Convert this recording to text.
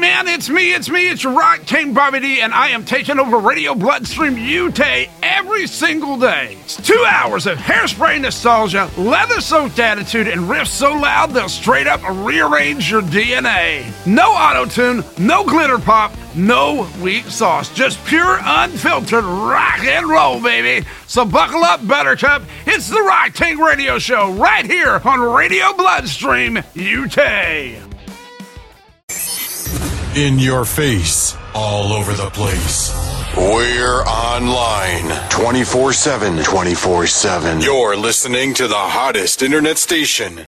man, it's me, it's your Rock King Bobby D, and I am taking over Radio Bloodstream UK every single day. It's 2 hours of hairspray nostalgia, leather-soaked attitude, and riffs so loud they'll straight up rearrange your DNA. No auto-tune, no glitter pop, no weak sauce, just pure, unfiltered rock and roll, baby. So buckle up, Buttercup. It's the Rock King Radio Show right here on Radio Bloodstream UK. In your face, all over the place. We're online 24/7. 24/7. You're listening to the hottest internet station